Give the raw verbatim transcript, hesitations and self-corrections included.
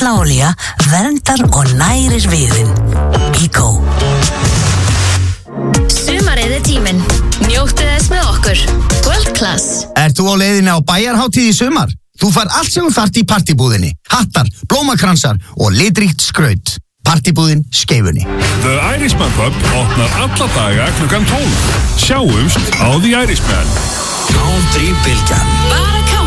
Eplaolía verndar og nærir viðinn. Bíkó. Sumarið er tíminn. Njóttu þess með okkur. World Class. Ert þú á leiðinni á bæjarhátíð í sumar? Þú fær allt sem þú þarft í partibúðinni. Hattar, blómakransar og litríkt skraut. Partibúðin Skeifunni. The Irishman Pub opnar alla daga klukkan tólf. Sjáumst á The Irishman. Country Bylgjan. Bara